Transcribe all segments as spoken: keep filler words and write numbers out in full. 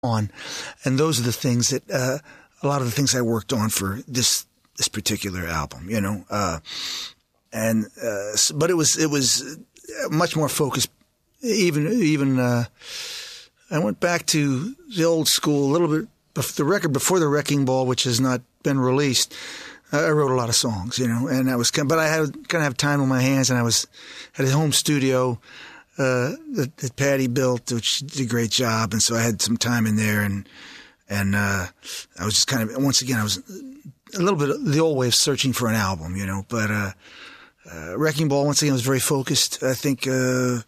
on. And those are the things that, uh, a lot of the things I worked on for this, this particular album, you know, uh, and, uh, but it was, it was much more focused. Even, even, uh, I went back to the old school a little bit, the record before the Wrecking Ball, which has not been released. I wrote a lot of songs, you know, and I was, but I had kind of have time on my hands, and I was had a home studio uh, that, that Patty built, which did a great job, and so I had some time in there, and and uh, I was just kind of once again I was a little bit the old way of searching for an album, you know, but uh, uh, Wrecking Ball once again was very focused. I think uh,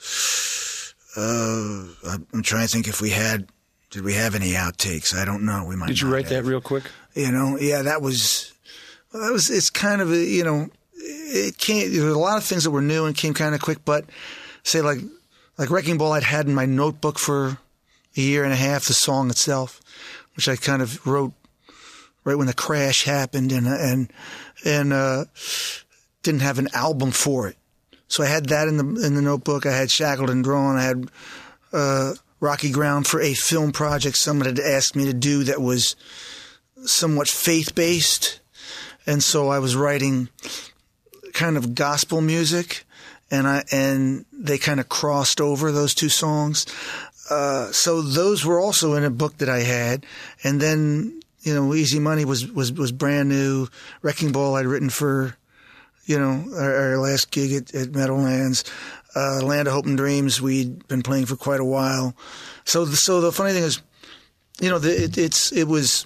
uh, I'm trying to think if we had did we have any outtakes? I don't know. We might. Did you write have. that real quick? You know, yeah, that was. Well, that was, it's kind of a, you know, it came, there were a lot of things that were new and came kind of quick, but say like, like Wrecking Ball I'd had in my notebook for a year and a half, the song itself, which I kind of wrote right when the crash happened and, and, and, uh, didn't have an album for it. So I had that in the, in the notebook. I had Shackled and Drawn. I had, uh, Rocky Ground for a film project someone had asked me to do that was somewhat faith-based. And so I was writing kind of gospel music, and I and they kind of crossed over those two songs. Uh, so those were also in a book that I had. And then, you know, Easy Money was was, was brand new. Wrecking Ball I'd written for, you know, our, our last gig at, at Meadowlands. Uh, Land of Hope and Dreams we'd been playing for quite a while. So the, so the funny thing is, you know, the, it, it's it was.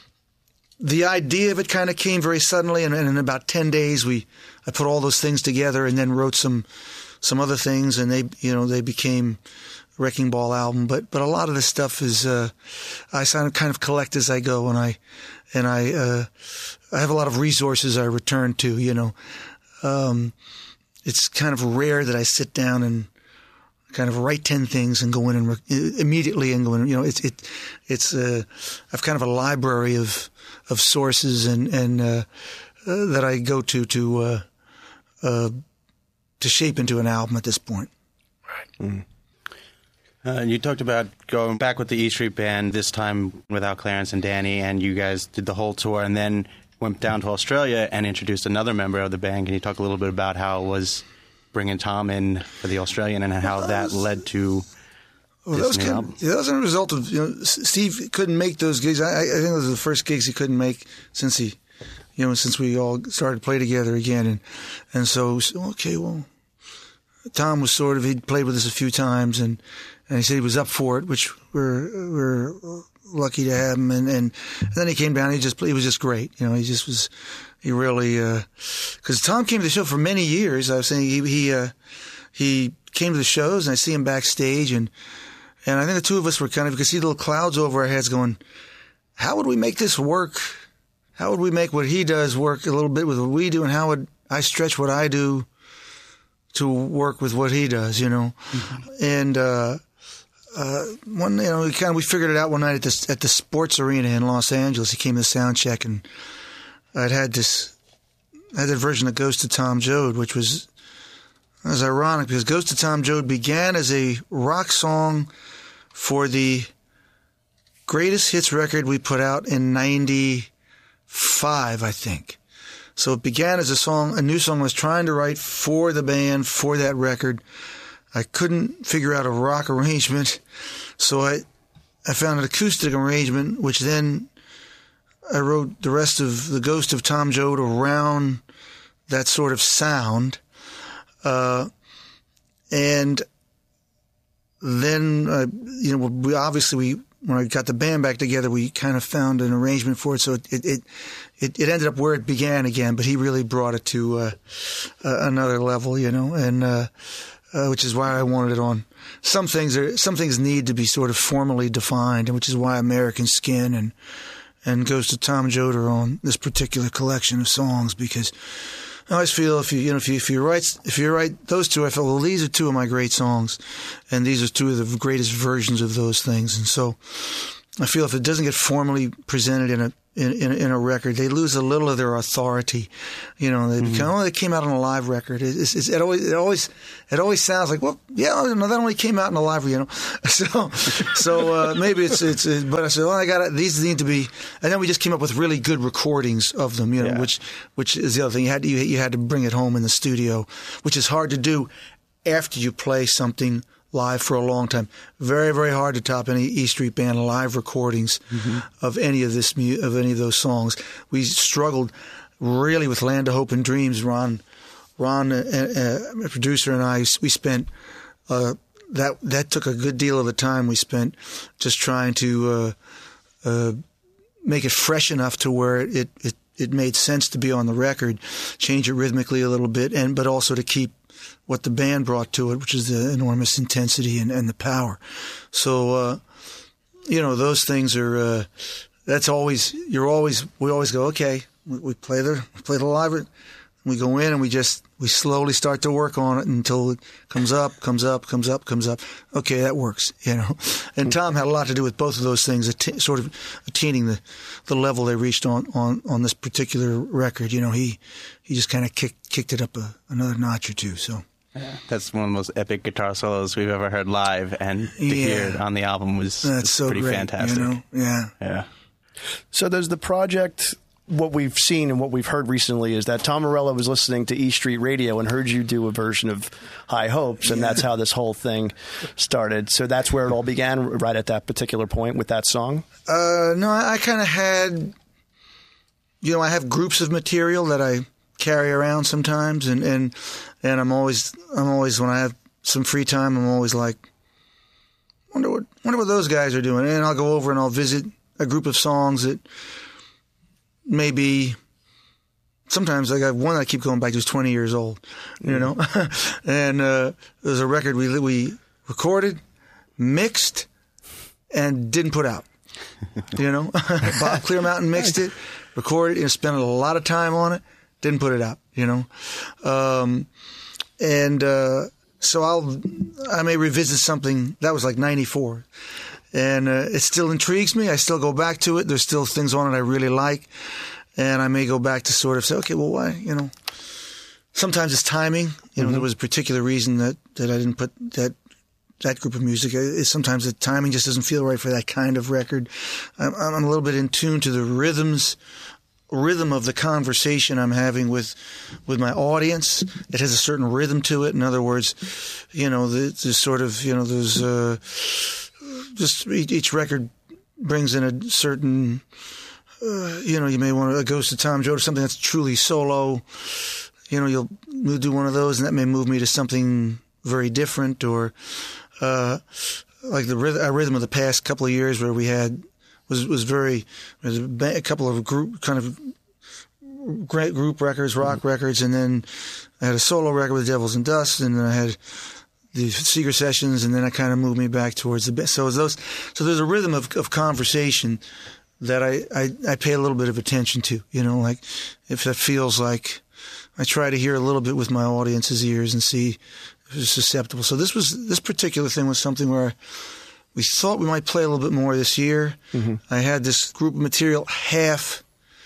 The idea of it kind of came very suddenly, and, and in about ten days, we I put all those things together, and then wrote some some other things, and they you know they became a Wrecking Ball album. But but a lot of this stuff is uh, I kind of collect as I go, and I and I uh, I have a lot of resources I return to. You know, um, it's kind of rare that I sit down and kind of write ten things and go in and re- immediately and go in. You know, it's it it's uh, I've kind of a library of. of sources and, and, uh, uh, that I go to, to, uh, uh, to shape into an album at this point. Right. Mm. Uh, you talked about going back with the E Street Band, this time without Clarence and Danny, and you guys did the whole tour and then went down to Australia and introduced another member of the band. Can you talk a little bit about how it was bringing Tom in for the Australian and how that led to Well, that was, kind of, yeah, that was a result of, you know, Steve couldn't make those gigs. I, I think those were the first gigs he couldn't make since he, you know, since we all started to play together again. And, and so, okay, well, Tom was sort of, he'd played with us a few times and, and he said he was up for it, which we're, we're lucky to have him. And, and, and then he came down, he just, he was just great. You know, he just was, he really, uh, cause Tom came to the show for many years. I was saying he, he, uh, he came to the shows and I see him backstage and, And I think the two of us were kind of, you could see little clouds over our heads going, how would we make this work? How would we make what he does work a little bit with what we do? And how would I stretch what I do to work with what he does, you know? Mm-hmm. And, uh, uh, one, you know, we kind of, we figured it out one night at this, at the sports arena in Los Angeles. He came to sound check and I'd had this, I had that version of Ghost of Tom Joad, which was, it was ironic because Ghost of Tom Joad began as a rock song for the greatest hits record we put out in ninety-five, I think. So it began as a song, a new song I was trying to write for the band, for that record. I couldn't figure out a rock arrangement, so I I found an acoustic arrangement, which then I wrote the rest of the Ghost of Tom Joad around that sort of sound. Uh, and then, uh, you know, we obviously, we, when I got the band back together, we kind of found an arrangement for it. So it, it, it, it ended up where it began again, but he really brought it to, uh, uh another level, you know, and, uh, uh, which is why I wanted it on. Some things are, some things need to be sort of formally defined, and which is why American Skin and, and Ghost of Tom Joad are on this particular collection of songs, because I always feel if you, you know, if you, if you write, if you write those two, I felt, well, these are two of my great songs, and these are two of the greatest versions of those things. And so I feel if it doesn't get formally presented in a, in, in, in a record. They lose a little of their authority. You know, they become, oh, they came out on a live record. It, it's, it's, it always, it always, it always sounds like, well, yeah, no, that only came out in a live, you know. So, so uh, maybe it's, it's, it, but I said, well, I got these need to be, and then we just came up with really good recordings of them, you know, yeah. which, which is the other thing. You had to, you, you had to bring it home in the studio, which is hard to do after you play something live for a long time. Very, very hard to top any E Street Band live recordings mm-hmm. of any of this of any of those songs. We struggled really with Land of Hope and Dreams. Ron, Ron, uh, uh, producer, and I, we spent uh, that that took a good deal of the time we spent just trying to uh, uh, make it fresh enough to where it, it it made sense to be on the record, change it rhythmically a little bit, and but also to keep what the band brought to it, which is the enormous intensity and, and the power. So, uh, you know, those things are, uh, that's always, you're always, we always go, okay, we, we play the, we play the live, we go in and we just, we slowly start to work on it until it comes up, comes up, comes up, comes up. Okay, that works, you know. And Tom had a lot to do with both of those things, att- sort of attaining the, the level they reached on, on, on this particular record. You know, he, he just kind of kicked, kicked it up a, another notch or two, so. Yeah. That's one of the most epic guitar solos we've ever heard live, and to yeah. hear it on the album was, was so pretty great, fantastic. You know? Yeah. Yeah. So does the project, what we've seen and what we've heard recently is that Tom Morello was listening to E Street Radio and heard you do a version of High Hopes, and yeah. that's how this whole thing started. So that's where it all began, right at that particular point with that song? Uh, no, I, I kind of had, you know, I have groups of material that I carry around sometimes, and, and and I'm always I'm always when I have some free time, I'm always like, wonder what wonder what those guys are doing, and I'll go over and I'll visit a group of songs that maybe sometimes I got one that I keep going back to is twenty years old, you mm. know, and uh, there's a record we we recorded, mixed, and didn't put out, you know. Bob Clearmountain mixed it, recorded it, and spent a lot of time on it. Didn't put it out, you know, um, and uh, so I'll I may revisit something that was like ninety-four, and uh, it still intrigues me. I still go back to it. There's still things on it I really like, and I may go back to sort of say, okay, well, why, you know? Sometimes it's timing. You know, mm-hmm. there was a particular reason that, that I didn't put that that group of music. Sometimes the timing just doesn't feel right for that kind of record. I'm, I'm a little bit in tune to the rhythms. rhythm of the conversation I'm having with with my audience. It has a certain rhythm to it. In other words, you know, the, the sort of, you know, there's uh, just each record brings in a certain, uh, you know, you may want to, a Ghost of Tom Joad or something that's truly solo. You know, you'll, you'll do one of those and that may move me to something very different, or uh, like the rhythm, a rhythm of the past couple of years where we had was was very a couple of group kind of great group records, rock mm-hmm. records, and then I had a solo record with Devils and Dust, and then I had the Seeger Sessions, and then I kind of moved me back towards the best. So those, so there's a rhythm of, of conversation that I, I I pay a little bit of attention to. You know, like if that feels like I try to hear a little bit with my audience's ears and see if it's susceptible. So this was this particular thing was something where we thought we might play a little bit more this year. Mm-hmm. I had this group of material half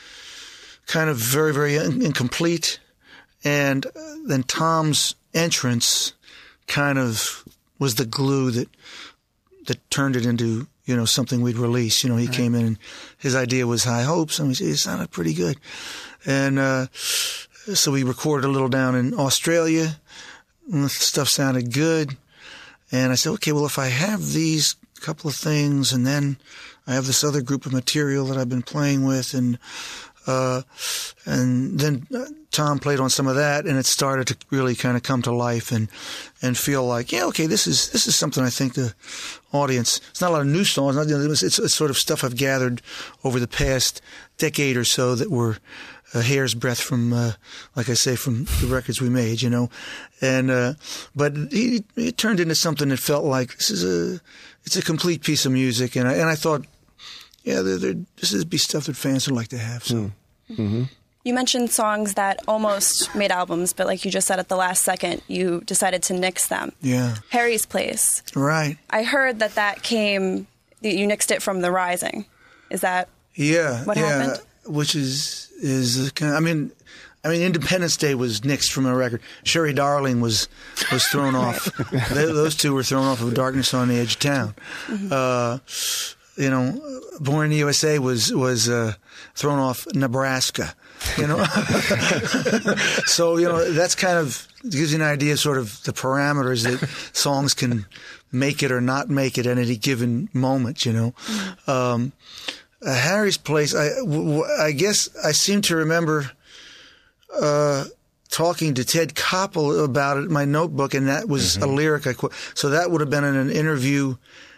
kind of very, very in- incomplete. And then Tom's entrance kind of was the glue that that turned it into, you know, something we'd release. You know, he right. came in and his idea was High Hopes, and we said, it sounded pretty good. And uh, so we recorded a little down in Australia, and the stuff sounded good. And I said, okay, well, if I have these couple of things, and then I have this other group of material that I've been playing with, and uh, and then Tom played on some of that, and it started to really kind of come to life and and feel like, yeah, okay, this is this is something I think the audience. It's not a lot of new songs. It's, it's, it's sort of stuff I've gathered over the past decade or so that were a hair's breadth from, uh, like I say, from the records we made, you know, and uh, but it, it turned into something that felt like this is a, it's a complete piece of music, and I and I thought, yeah, they're, they're, this would be stuff that fans would like to have. So, mm-hmm. You mentioned songs that almost made albums, but like you just said, at the last second, you decided to nix them. Yeah, Harry's Place. Right. I heard that that came, you nixed it from The Rising. Is that? Yeah, What yeah, happened? which is is kind of, I mean, I mean, Independence Day was nixed from a record. Sherry Darling was was thrown off. They, those two were thrown off of Darkness on the Edge of Town. Mm-hmm. Uh, you know, Born in the U S A was was uh, thrown off Nebraska. You know, so you know that's kind of gives you an idea, of sort of the parameters that songs can make it or not make it at any given moment. You know. Mm-hmm. Um, Uh, Harry's Place, I, w- I guess I seem to remember uh, talking to Ted Koppel about it in my notebook, and that was mm-hmm. a lyric I quote. So that would have been in an interview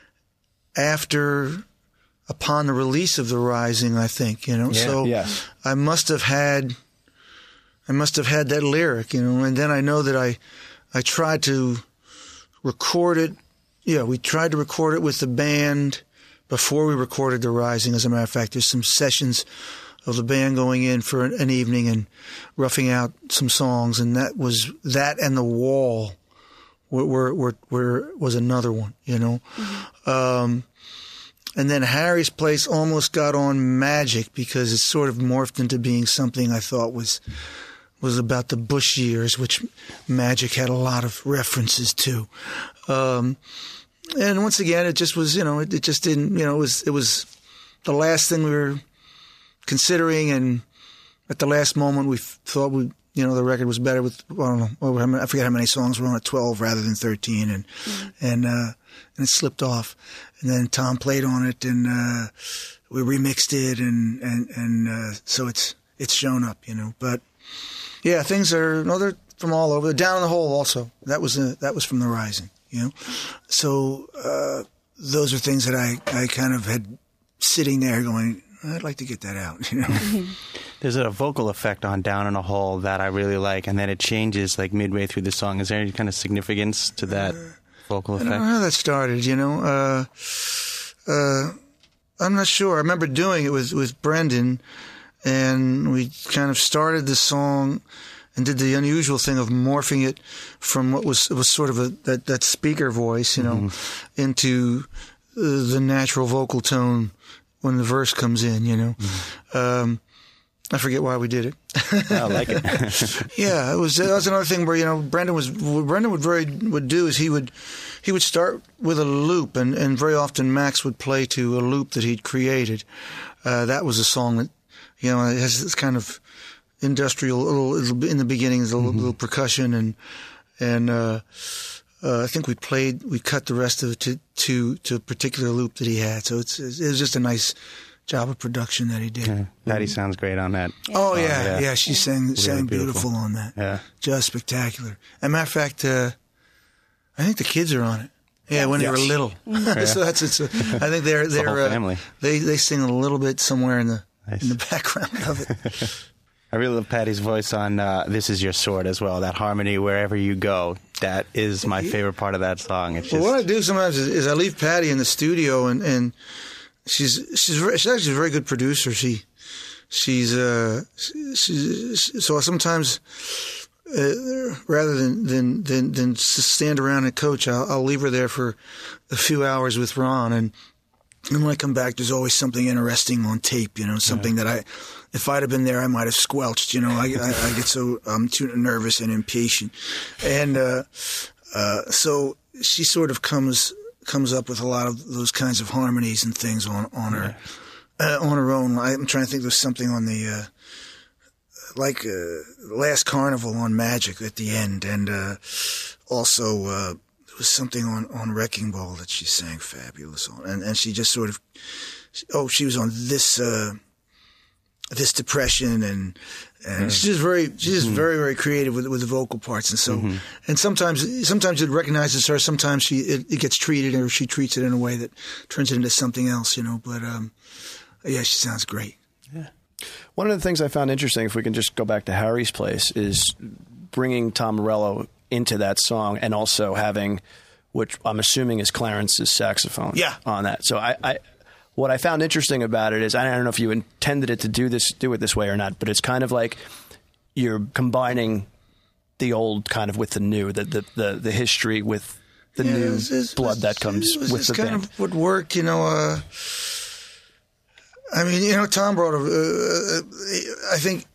after, upon the release of The Rising, I think, you know. Yeah, so yes. I must have had, I must have had that lyric, you know, and then I know that I, I tried to record it. Yeah, we tried to record it with the band before we recorded The Rising. As a matter of fact, there's some sessions of the band going in for an, an evening and roughing out some songs, and that was that and The Wall were were, were, were was another one, you know. Mm-hmm. Um, and then Harry's Place almost got on Magic because it sort of morphed into being something I thought was was about the Bush years, which Magic had a lot of references to. Um, And once again, it just was, you know, it, it just didn't, you know, it was, it was the last thing we were considering. And at the last moment, we thought we, you know, the record was better with, I don't know, I forget how many songs were on it, twelve rather than thirteen. And, mm-hmm. and, uh, and it slipped off. And then Tom played on it and, uh, we remixed it. And, and, and, uh, so it's, it's shown up, you know, but yeah, things are, no, they're from all over. Down in the Hole also. That was, a, that was from The Rising. You know, so uh, those are things that I, I kind of had sitting there going, I'd like to get that out. You know, there's a vocal effect on "Down in a Hole" that I really like, and then it changes like midway through the song. Is there any kind of significance to that uh, vocal effect? I don't know how that started. You know, uh, uh, I'm not sure. I remember doing it with with Brendan, and we kind of started the song and did the unusual thing of morphing it from what was it was sort of a that, that speaker voice, you know, mm-hmm. into uh, the natural vocal tone when the verse comes in, you know. Mm-hmm. Um, I forget why we did it. I like it. Yeah, it was that was another thing where, you know, Brendan was what Brendan would very would do is he would he would start with a loop, and, and very often Max would play to a loop that he'd created. Uh, that was a song that, you know, it has this kind of industrial, little, in the beginning, there's a little, mm-hmm. little percussion, and and uh, uh, I think we played, we cut the rest of it to, to to a particular loop that he had. So it's it was just a nice job of production that he did. Yeah. Patty sounds great on that. Yeah. Oh yeah, yeah, yeah, she sang really sang beautiful. beautiful on that. Yeah, just spectacular. As a matter of fact, uh, I think the kids are on it. Yeah, when yes. they were little. Mm-hmm. So that's it's. A, I think they're they're the whole family. Uh, they they sing a little bit somewhere in the nice. in the background of it. I really love Patty's voice on uh, "This Is Your Sword" as well. That harmony, wherever you go, that is my favorite part of that song. It's just... Well, what I do sometimes is, is I leave Patty in the studio, and, and she's she's very, she's actually a very good producer. She she's uh she's, so sometimes uh, rather than than than than stand around and coach, I'll, I'll leave her there for a few hours with Ron, and and when I come back, there's always something interesting on tape. You know, something yeah. that I. If I'd have been there, I might have squelched. You know, I, I, I get so I'm too nervous and impatient, and uh, uh, so she sort of comes comes up with a lot of those kinds of harmonies and things on on her uh, on her own. I'm trying to think. There's something on the uh, like uh, Last Carnival on Magic at the end, and uh, also uh, there was something on, on Wrecking Ball that she sang fabulous on, and and she just sort of oh she was on this. Uh, this depression and, and mm. she's just very, she's just mm-hmm. very, very creative with, with the vocal parts. And so, mm-hmm. and sometimes, sometimes it recognizes her, sometimes she, it, it gets treated or she treats it in a way that turns it into something else, you know, but, um, yeah, she sounds great. Yeah. One of the things I found interesting, if we can just go back to Harry's Place, is bringing Tom Morello into that song and also having, which I'm assuming is Clarence's saxophone yeah. on that. So I, I, what I found interesting about it is, I don't know if you intended it to do this, do it this way or not, but it's kind of like you're combining the old kind of with the new, the the the, the history with the yeah, new it's, it's, blood that comes it's, with it's the kind band. Of would work, you know. Uh, I mean, you know, Tom brought a, uh, I think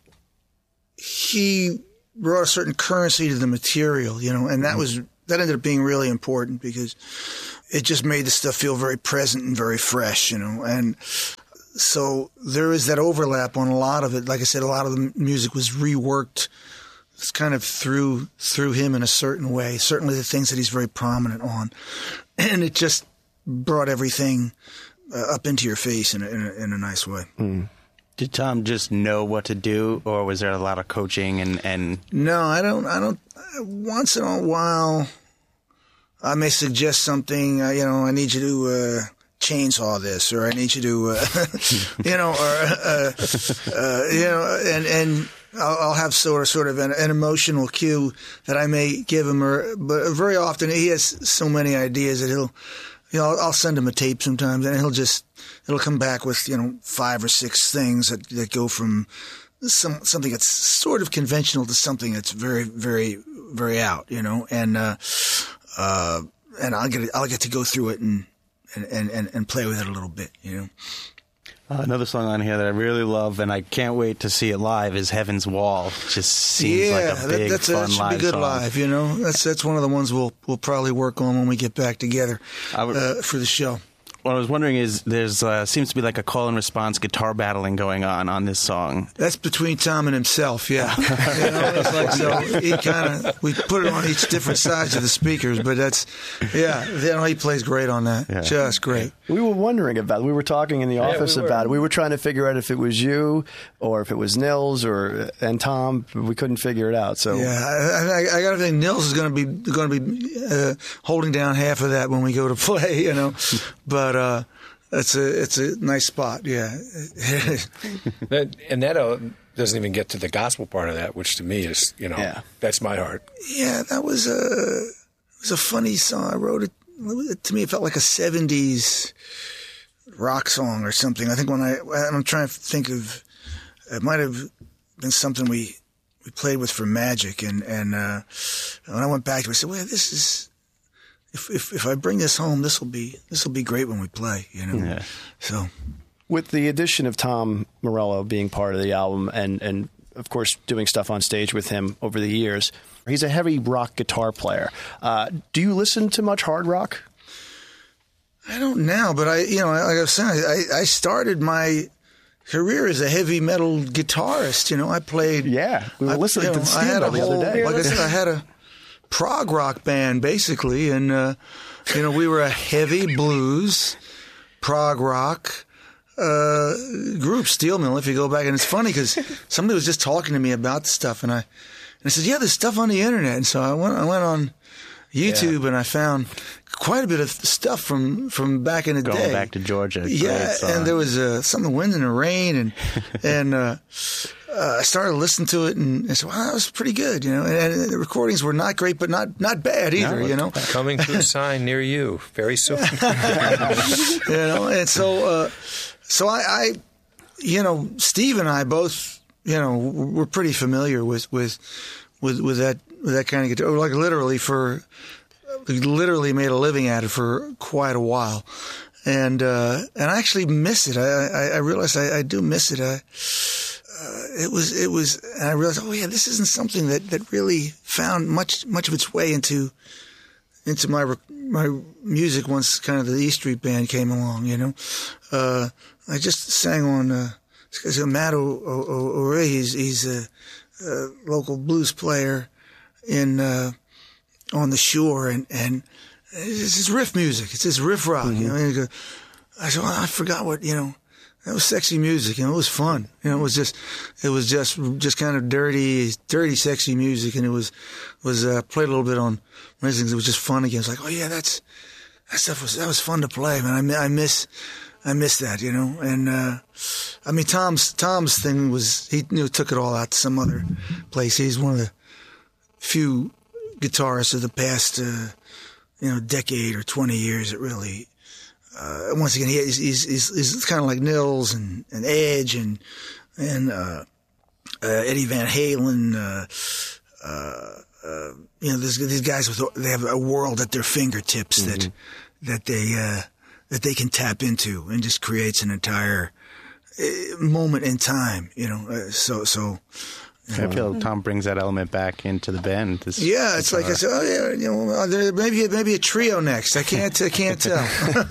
he brought a certain currency to the material, you know, and that was, that ended up being really important because it just made the stuff feel very present and very fresh, you know, and so there is that overlap on a lot of it. Like I said, a lot of the music was reworked. It's kind of through, through him in a certain way, certainly the things that he's very prominent on. And it just brought everything uh, up into your face in a, in a, in a nice way. Mm. Did Tom just know what to do, or was there a lot of coaching and, and... No, I don't, I don't, once in a while, I may suggest something, uh, you know, I need you to, uh, chainsaw this, or I need you to, uh, you know, or, uh, uh, you know, and, and I'll, I'll have sort of, sort of an, an emotional cue that I may give him, or, but very often he has so many ideas that he'll, you know, I'll, I'll send him a tape sometimes and he'll just, it'll come back with, you know, five or six things that, that go from some, something that's sort of conventional to something that's very, very, very out, you know, and, uh, uh, and I'll get, I'll get to go through it and, And, and, and play with it a little bit, you know. Uh, another song on here that I really love, and I can't wait to see it live, is Heaven's Wall. It just seems yeah, like a big, that, that's, fun that should live be good song. live, you know. That's that's one of the ones we'll we'll probably work on when we get back together I would, uh, for the show. What I was wondering is, there's uh, seems to be like a call and response guitar battling going on on this song. That's between Tom and himself, yeah. You know, it's like, so he kind of, we put it on each different sides of the speakers, but that's, yeah, you know, he plays great on that, Yeah. just great. We were wondering about it. We were talking in the office we were. about it. We were trying to figure out if it was you or if it was Nils or and Tom. We couldn't figure it out. So Yeah, I, I, I got to think Nils is going to be going to be uh, holding down half of that when we go to play, you know. But uh, it's a it's a nice spot, yeah. That, and that uh, doesn't even get to the gospel part of that, which to me is, you know, Yeah. that's my heart. Yeah, that was a it was a funny song. I wrote it. To me, it felt like a seventies rock song or something. I think when I I'm trying to think of, it might have been something we we played with for Magic, and and uh, when I went back to it, I said, well, this is if if if I bring this home, this will be this will be great when we play, you know. Yeah. So with the addition of Tom Morello being part of the album and, and of course, doing stuff on stage with him over the years, he's a heavy rock guitar player. Uh, do you listen to much hard rock? I don't now, but I, you know, like I was saying, I, I started my career as a heavy metal guitarist. You know, I played. Yeah, we were I, listening you know, to the I had a Steamboat the whole, other day. Like I said, I had a prog rock band basically, and uh, you know, we were a heavy blues, prog rock uh, group, Steel Mill. If you go back, and it's funny because somebody was just talking to me about the stuff, and I, and I said, yeah, there's stuff on the internet, and so I went, I went on YouTube, yeah. and I found quite a bit of stuff from, from back in the Going day. Going back to Georgia. Yeah, and there was uh, something, Wind and the Rain, and and uh, uh, I started listening to it, and I said, wow, that was pretty good, you know. And, and the recordings were not great, but not, not bad either, no, you know. Coming to a sign near you very soon. You know, and so, uh, so I, I, you know, Steve and I both, you know, were pretty familiar with, with, with, with that, with that kind of guitar, like literally for, literally made a living at it for quite a while. And, uh, and I actually miss it. I, I, I realized I, I do miss it. I, uh, it was, it was, and I realized, oh yeah, this isn't something that, that really found much, much of its way into, into my, my music once kind of the E Street Band came along, you know. Uh, I just sang on, uh, because Matt O'Reilly, he's, he's a, a local blues player in, uh, on the shore, and, and it's just riff music. It's just riff rock, mm-hmm. you know. And you go, I said, well, I forgot what, you know, that was sexy music, and it was fun. You know, it was just, it was just, just kind of dirty, dirty, sexy music, and it was, was, uh, played a little bit on things. It was just fun again. It's like, oh yeah, that's, that stuff was, that was fun to play, man. I, I miss, I miss that, you know. And, uh, I mean, Tom's, Tom's thing was, he, you know, took it all out to some other place. He's one of the few guitarists of the past, uh, you know, decade or twenty years that really, uh, once again, he, he's, he's, he's, he's kind of like Nils and, and Edge and, and, uh, uh, Eddie Van Halen, uh, uh, uh, you know, these guys with, they have a world at their fingertips mm-hmm. that, that they, uh, that they can tap into, and just creates an entire, moment in time, you know. Uh, so, so. I feel Tom brings that element back into the band. This, yeah, it's like I said. Oh yeah, you know, there, maybe maybe a trio next. I can't I can't tell.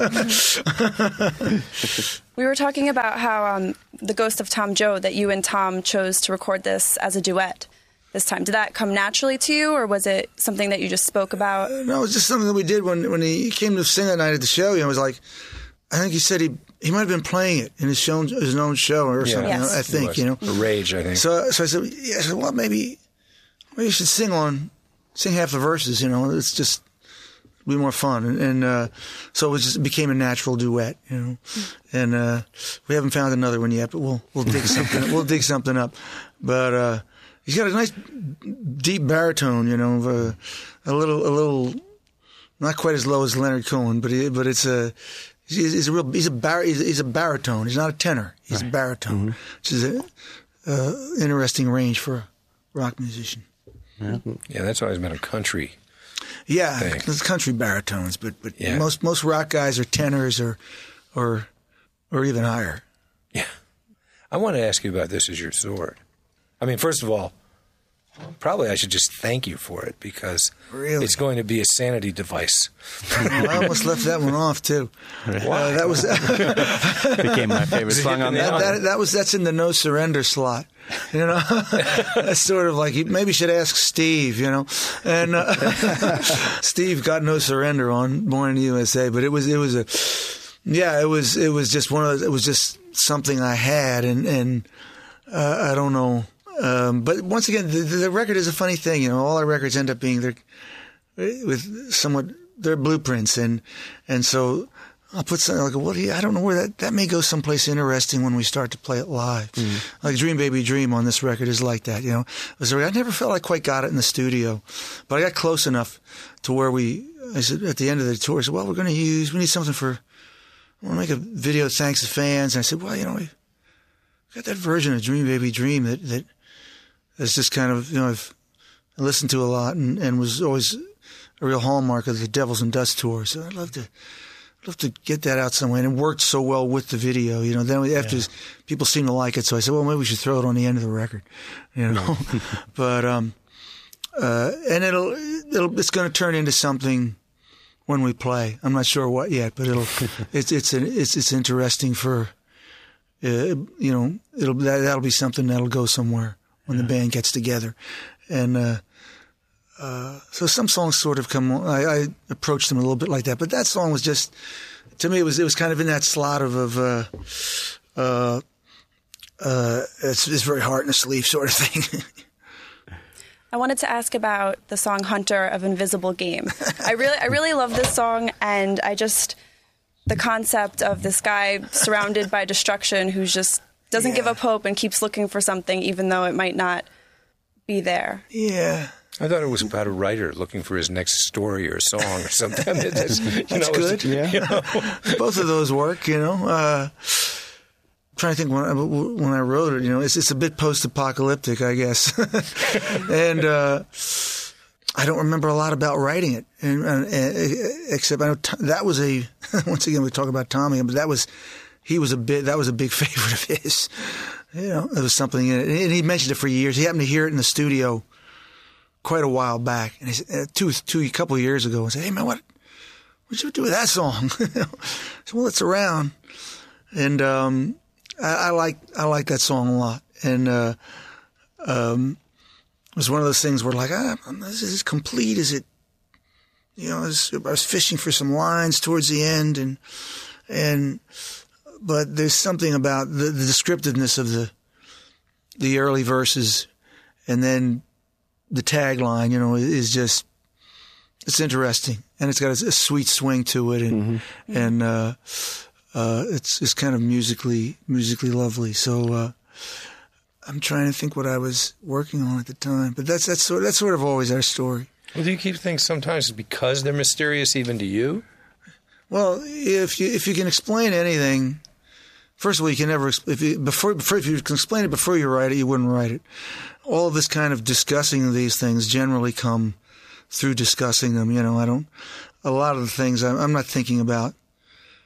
We were talking about how um, the Ghost of Tom Joad, that you and Tom chose to record this as a duet this time. Did that come naturally to you, or was it something that you just spoke about? Uh, no, it was just something that we did when when he came to sing that night at the show. You know, it was like, I think he said he. He might have been playing it in his, show, his own show or yeah. something. Yes. I think, you know. Rage, I think. So, so I said, yeah. I said, well, maybe, maybe you should sing on, sing half the verses. You know, it's just be more fun. And, and uh, so it was just it became a natural duet. You know, and uh, we haven't found another one yet, but we'll we'll dig something. We'll dig something up. But uh, he's got a nice deep baritone. You know, uh, a little a little not quite as low as Leonard Cohen, but he, but it's a. He's, he's a real. He's a bar, he's, he's a baritone. He's not a tenor. He's right. a baritone, mm-hmm. which is an uh, interesting range for a rock musician. Yeah, yeah, that's always been a country. Yeah, thing. It's country baritones, but but yeah. most most rock guys are tenors or or or even higher. Yeah, I want to ask you about This Is Your Sword. I mean, first of all, probably I should just thank you for it because really? It's going to be a sanity device. I almost left that one off too. Why? Uh, that was became my favorite song on the that, album. that, that was that's in the no surrender slot. You know, that's sort of like maybe you should ask Steve. You know, and uh, Steve got No Surrender on Born in the U S A, but it was it was a yeah it was it was just one of those, it was just something I had and and uh, I don't know. Um, but once again, the, the record is a funny thing. You know, all our records end up being they're with somewhat they're blueprints, and and so I'll put something like, well, I don't know where that that may go someplace interesting when we start to play it live. Mm. Like Dream Baby Dream on this record is like that. You know, it was, I never felt I quite got it in the studio, but I got close enough to where we. I said at the end of the tour, I said, well, we're going to use we need something for. I want to make a video thanks to fans, and I said, well, you know, we got that version of Dream Baby Dream that that. It's just kind of, you know, I've listened to a lot and, and was always a real hallmark of the Devils and Dust tour. So I'd love to, I'd love to get that out somewhere. And it worked so well with the video, you know. Then after yeah. people seemed to like it, so I said, well, maybe we should throw it on the end of the record, you know. but um, uh, and it'll it'll it's going to turn into something when we play. I'm not sure what yet, but it'll it's it's an, it's it's interesting for, uh, you know, it'll that, that'll be something that'll go somewhere. When the band gets together, and uh, uh, so some songs sort of come. I, I approached them a little bit like that, but that song was just to me. It was it was kind of in that slot of of uh, uh, uh, it's, it's very heart in the sleeve sort of thing. I wanted to ask about the song "Hunter of Invisible Game." I really I really love this song, and I just the concept of this guy surrounded by destruction who's just. Doesn't yeah. give up hope and keeps looking for something even though it might not be there. Yeah. I thought it was about a writer looking for his next story or song or something. I mean, that's you that's know, good. Yeah. You know. Both of those work, you know. Uh, I'm trying to think when I, when I wrote it, you know, it's, it's a bit post-apocalyptic, I guess. and uh, I don't remember a lot about writing it, and, and, and, except I know t- that was a, once again, we talk about Tommy, but that was... He was a bit. That was a big favorite of his. You know, there was something in it, and he mentioned it for years. He happened to hear it in the studio quite a while back, and he said, uh, two, two, a couple of years ago, and said, "Hey man, what, what'd you do with that song?" I said, well, it's around, and um, I, I like I like that song a lot, and uh, um, it was one of those things where like, ah, is this complete? Is it? You know, I was, I was fishing for some lines towards the end, and and. But there's something about the, the descriptiveness of the the early verses, and then the tagline, you know, is just it's interesting, and it's got a, a sweet swing to it, and mm-hmm. and uh, uh, it's it's kind of musically musically lovely. So uh, I'm trying to think what I was working on at the time, but that's that's sort that's sort of always our story. Well, do you keep things sometimes because they're mysterious even to you? Well, if you if you can explain anything. First of all, you can never if you before, before if you can explain it before you write it, you wouldn't write it. All of this kind of discussing these things generally come through discussing them. You know, I don't. A lot of the things I'm, I'm not thinking about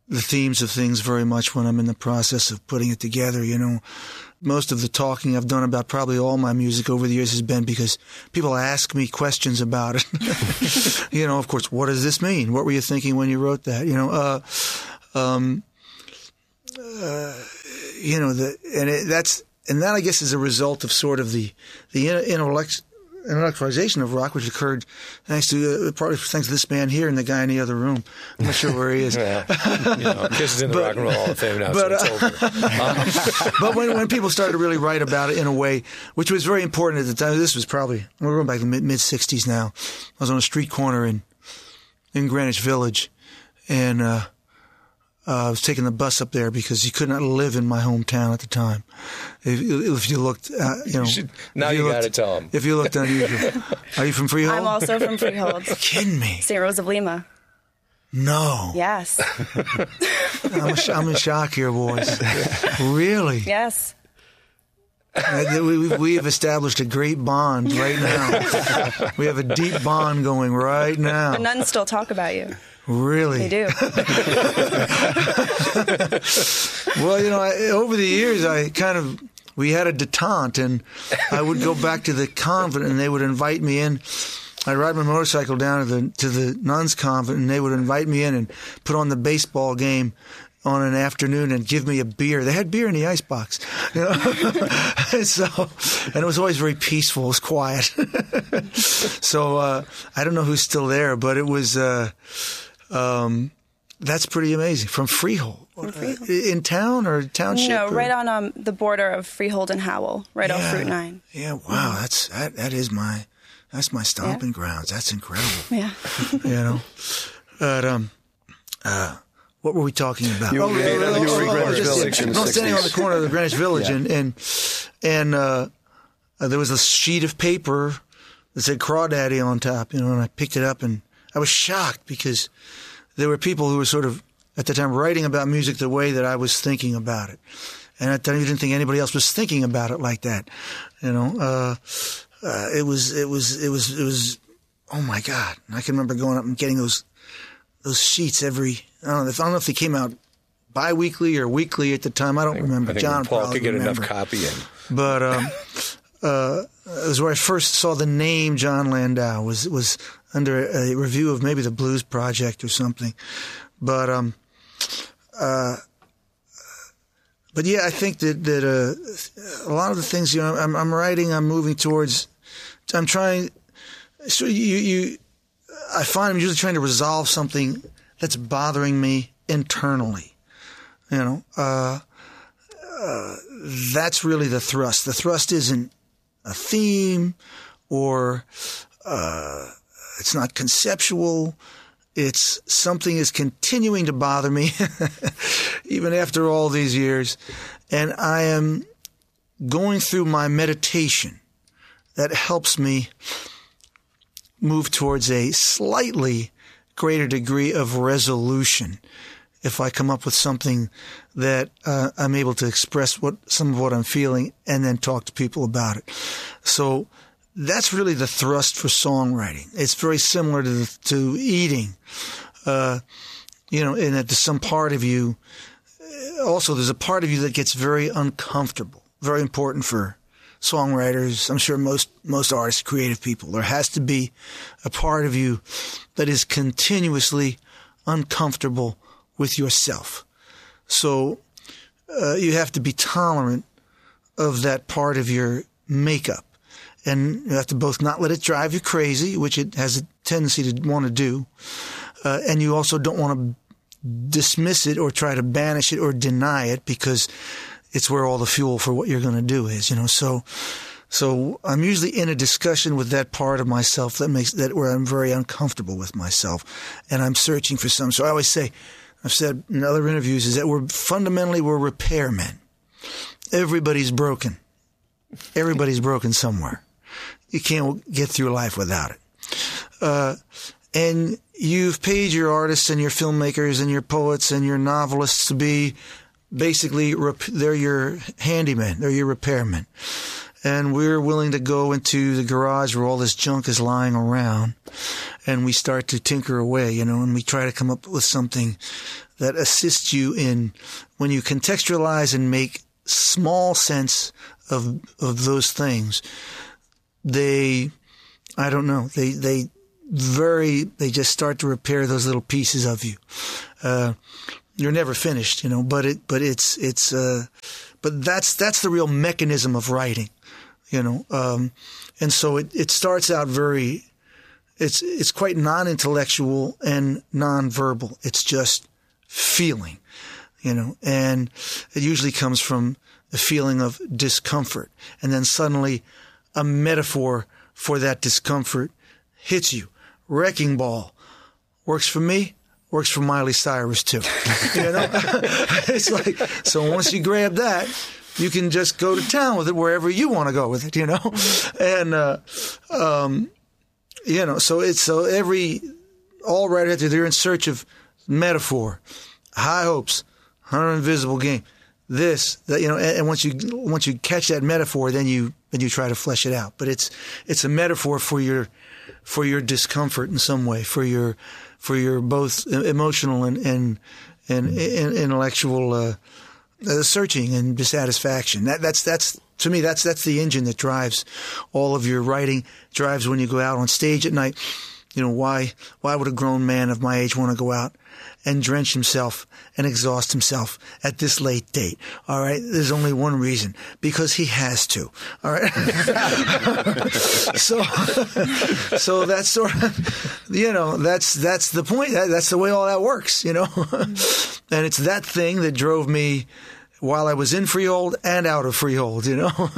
the themes of things very much when I'm in the process of putting it together. You know, most of the talking I've done about probably all my music over the years has been because people ask me questions about it. You know, of course, what does this mean? What were you thinking when you wrote that? You know, uh, um, uh, you know, the, and it, that's, and that I guess is a result of sort of the, the intellect, intellectualization of rock, which occurred thanks to uh, probably thanks to this man here and the guy in the other room. I'm not sure where he is. Well, you know, Kiss is in the but, Rock and Roll Hall of Fame now, but, so it's over. Um, but when when people started to really write about it in a way, which was very important at the time, this was probably we're going back to the mid mid sixties now. I was on a street corner in in Greenwich Village, and uh, uh, I was taking the bus up there because you could not live in my hometown at the time. If, if you looked, uh, you know, you should, now you, you got to tell them. If you looked unusual, are you from Freehold? I'm also from Freehold. You're kidding me? Saint Rose of Lima. No. Yes. I'm, a, I'm in shock here, boys. Really? Yes. Uh, we, we have established a great bond right now. We have a deep bond going right now. The nuns still talk about you. Really? They do. Well, you know, I, over the years, I kind of, we had a detente, and I would go back to the convent, and they would invite me in. I'd ride my motorcycle down to the to the nuns' convent, and they would invite me in and put on the baseball game on an afternoon and give me a beer. They had beer in the icebox, you know. and so, and it was always very peaceful. It was quiet. So uh, I don't know who's still there, but it was. Uh, um, that's pretty amazing. From Freehold, From Freehold. Uh, in town or township? No, or? right on um, the border of Freehold and Howell, right yeah. off Route nine. Yeah, wow, that's that. That is my. That's my stomping yeah. grounds. That's incredible. Yeah. You know, but um, uh. What were we talking about? You were, oh, you oh, were oh, Greenwich oh, Village in the I was standing on the corner of the Greenwich Village, yeah. and and, and uh, uh, there was a sheet of paper that said "Crawdaddy" on top, you know, and I picked it up, and I was shocked because there were people who were sort of at the time writing about music the way that I was thinking about it, and I didn't think anybody else was thinking about it like that, you know. Uh, uh, it was it was it was it was oh my God! And I can remember going up and getting those. Those sheets every, I don't know if, I don't know if they came out bi-weekly or weekly at the time. I don't I think, remember. I think John Paul probably could get remember. enough copying. But um, uh, it was where I first saw the name John Landau. Was was under a review of maybe the Blues Project or something. But um, uh, but yeah, I think that that uh, a lot of the things, you know, I'm, I'm writing, I'm moving towards, I'm trying. So you you. I find I'm usually trying to resolve something that's bothering me internally. You know, uh, uh, that's really the thrust. The thrust isn't a theme or uh, it's not conceptual. It's something is continuing to bother me even after all these years. And I am going through my meditation that helps me move towards a slightly greater degree of resolution if I come up with something that uh, I'm able to express what some of what I'm feeling and then talk to people about it. So that's really the thrust for songwriting. It's very similar to the, to eating, uh, you know, in that there's some part of you. Also, there's a part of you that gets very uncomfortable. Very important for songwriters, I'm sure most most artists, creative people. There has to be a part of you that is continuously uncomfortable with yourself. So uh, you have to be tolerant of that part of your makeup. And you have to both not let it drive you crazy, which it has a tendency to want to do, uh, and you also don't want to dismiss it or try to banish it or deny it because it's where all the fuel for what you're going to do is, you know. So, so I'm usually in a discussion with that part of myself that makes that where I'm very uncomfortable with myself, and I'm searching for some. So I always say, I've said in other interviews, is that we're fundamentally we're repairmen. Everybody's broken. Everybody's broken somewhere. You can't get through life without it. Uh, and you've paid your artists and your filmmakers and your poets and your novelists to be basically, they're your handymen, they're your repairmen. And we're willing to go into the garage where all this junk is lying around and we start to tinker away, you know, and we try to come up with something that assist you in when you contextualize and make small sense of of those things. They, I don't know, they they very they just start to repair those little pieces of you. Uh, you're never finished, you know, but it but it's it's uh, but that's that's the real mechanism of writing, you know, um, and so it it starts out very. It's it's quite non-intellectual and non-verbal. It's just feeling, you know, and it usually comes from a feeling of discomfort, and then suddenly a metaphor for that discomfort hits you. Wrecking Ball works for me, works for Miley Cyrus too. You know, it's like, so once you grab that, you can just go to town with it wherever you want to go with it. You know, and uh, um. You know, so it's so every all right after they're in search of metaphor, high hopes, Hunter Invisible Game, this that you know, and, and once you once you catch that metaphor, then you then you try to flesh it out. But it's it's a metaphor for your for your discomfort in some way, for your for your both emotional and and and, and intellectual uh, uh, searching and dissatisfaction. That that's that's. To me, that's that's the engine that drives all of your writing, drives when you go out on stage at night. You know, why why would a grown man of my age want to go out and drench himself and exhaust himself at this late date? All right, there's only one reason, because he has to. All right, so so that's sort of, you know, that's that's the point. That, that's the way all that works, you know, and it's that thing that drove me while I was in Freehold and out of Freehold, you know.